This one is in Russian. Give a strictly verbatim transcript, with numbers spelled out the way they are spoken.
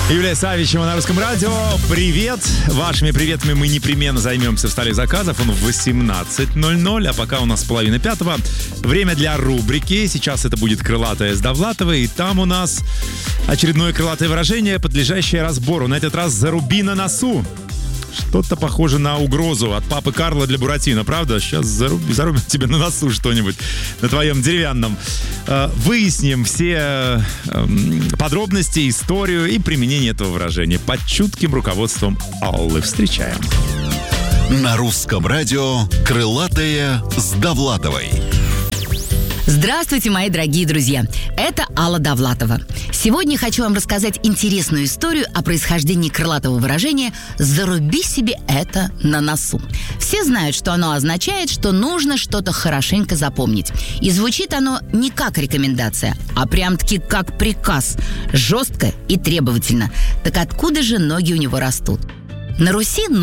Юлия Савичева на Русском радио. Привет. Вашими приветами мы непременно займемся в столе заказов. Он в восемнадцать ноль ноль, а пока у нас половина пятого. Время для рубрики. Сейчас это будет крылатая с Довлатовой. И там у нас очередное крылатое выражение, подлежащее разбору. На этот раз «заруби на носу». Что-то похоже на угрозу от папы Карла для Буратино, правда? Сейчас заруби, зарубим тебе на носу что-нибудь на твоем деревянном. Выясним все подробности, историю и применение этого выражения под чутким руководством Аллы. Встречаем. На Русском радио «Крылатая с Довлатовой». Здравствуйте, мои дорогие друзья! Это Алла Довлатова. Сегодня хочу вам рассказать интересную историю о происхождении крылатого выражения «заруби себе это на носу». Все знают, что оно означает, что нужно что-то хорошенько запомнить. И звучит оно не как рекомендация, а прям-таки как приказ. Жестко и требовательно. Так откуда же ноги у него растут? На Руси